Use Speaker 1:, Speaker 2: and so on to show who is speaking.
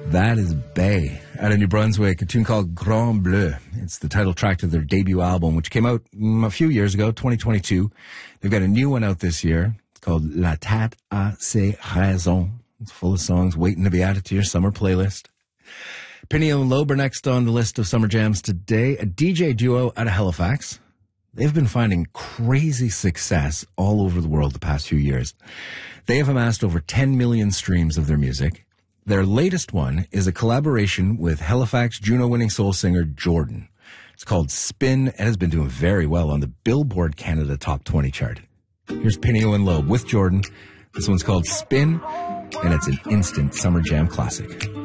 Speaker 1: That is Bay out of New Brunswick, a tune called Grand Bleu. It's the title track to their debut album, which came out a few years ago, 2022. They've got a new one out this year. It's called La Tête à ses raisons. It's full of songs waiting to be added to your summer playlist. Piniel and Loeb are next on the list of summer jams today, a DJ duo out of Halifax. They've been finding crazy success all over the world the past few years. They have amassed over 10 million streams of their music. Their latest one is a collaboration with Halifax Juno-winning soul singer Jordan. It's called Spin and has been doing very well on the Billboard Canada Top 20 chart. Here's Piniel and Loeb with Jordan. This one's called Spin, and it's an instant summer jam classic.